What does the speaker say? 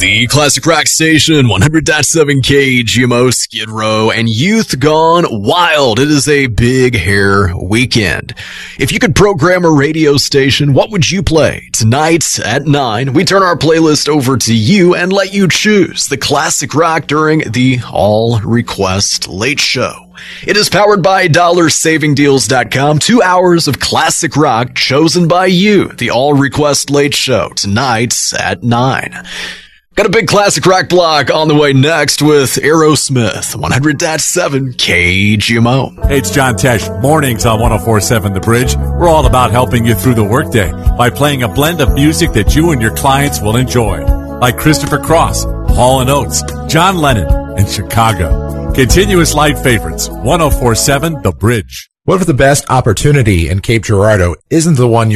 The Classic Rock Station, 100.7 KGMO, Skid Row, and Youth Gone Wild. It is a big hair weekend. If you could program a radio station, what would you play? Tonight at 9, we turn our playlist over to you and let you choose the classic rock during the All Request Late Show. It is powered by DollarSavingDeals.com. 2 hours of classic rock chosen by you. The All Request Late Show, tonight at 9. Got a big classic rock block on the way next with Aerosmith, 100.7 KGMO. Hey, it's John Tesh. Mornings on 104.7 The Bridge. We're all about helping you through the workday by playing a blend of music that you and your clients will enjoy. Like Christopher Cross, Hall & Oates, John Lennon, and Chicago. Continuous light favorites, 104.7 The Bridge. What if the best opportunity in Cape Girardeau isn't the one